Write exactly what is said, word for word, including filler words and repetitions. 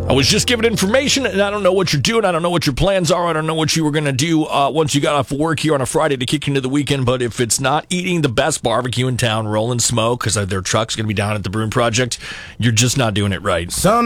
I was just giving information, and I don't know what you're doing. I don't know what your plans are. I don't know what you were going to do uh, once you got off work here on a Friday to kick into the weekend. But if it's not eating the best barbecue in town, rolling smoke, because their truck's going to be down at the Broom Project, you're just not doing it right. Some